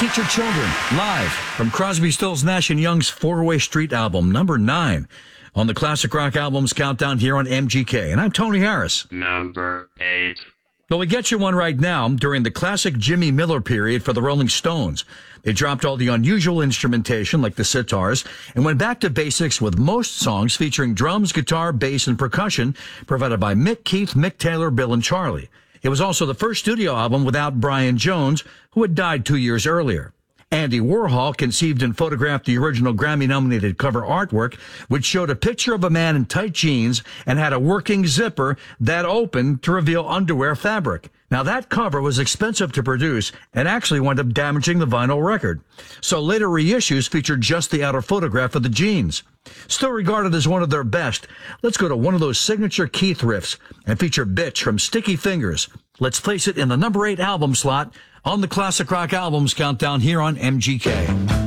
Teach Your Children, live from Crosby, Stills, Nash & Young's Four-Way Street album, number 9, on the Classic Rock Albums Countdown here on MGK. And I'm Tony Harris. Number 8. Well, we get you one right now during the classic Jimmy Miller period for the Rolling Stones. They dropped all the unusual instrumentation, like the sitars, and went back to basics with most songs featuring drums, guitar, bass, and percussion provided by Mick, Keith, Mick Taylor, Bill, and Charlie. It was also the first studio album without Brian Jones, who had died 2 years earlier. Andy Warhol conceived and photographed the original Grammy-nominated cover artwork, which showed a picture of a man in tight jeans and had a working zipper that opened to reveal underwear fabric. Now, that cover was expensive to produce and actually wound up damaging the vinyl record. So later reissues featured just the outer photograph of the jeans. Still regarded as one of their best, let's go to one of those signature Keith riffs and feature Bitch from Sticky Fingers. Let's place it in the number 8 album slot on the Classic Rock Albums Countdown here on MGK.